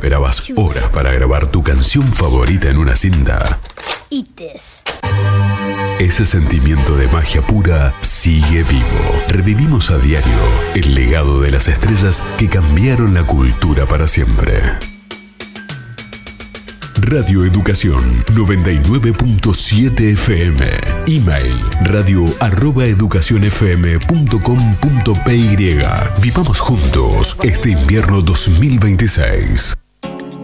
esperabas horas para grabar tu canción favorita en una cinta, ese sentimiento de magia pura sigue vivo. Revivimos a diario el legado de las estrellas que cambiaron la cultura para siempre. Radio Educación 99.7 FM. Email radio@educacionfm.com.py. Vivamos juntos este invierno 2026.